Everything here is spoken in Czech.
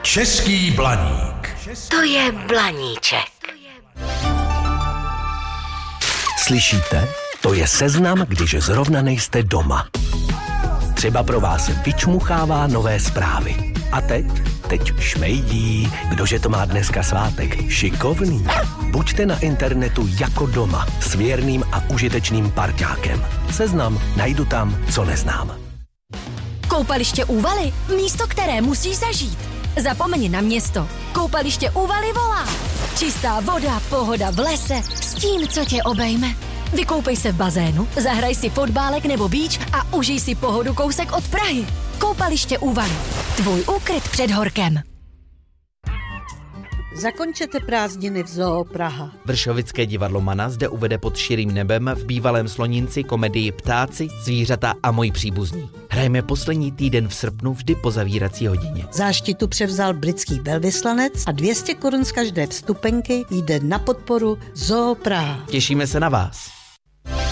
Český Blaník. To je Blaníček. Slyšíte? To je seznam, když zrovna nejste doma. Třeba pro vás vyčmuchává nové zprávy. A teď šmejdí, kdože to má dneska svátek. Šikovný. Buďte na internetu jako doma s věrným a užitečným parťákem. Seznam najdu tam, co neznám. Koupaliště Úvaly, místo, které musíš zažít. Zapomeň na město. Koupaliště Úvaly volá. Čistá voda, pohoda v lese, s tím, co tě obejme. Vykoupej se v bazénu, zahraj si fotbálek nebo beach a užij si pohodu kousek od Prahy. Koupaliště Úvaly. Tvůj úkryt před horkem. Zakončete prázdniny v Zoo Praha. Vršovické divadlo Mana zde uvede pod širým nebem v bývalém Slonínci komedii Ptáci, zvířata a moji příbuzní. Hrajeme poslední týden v srpnu vždy po zavírací hodině. Záštitu převzal britský velvyslanec a 200 korun z každé vstupenky jde na podporu Zoo Praha. Těšíme se na vás.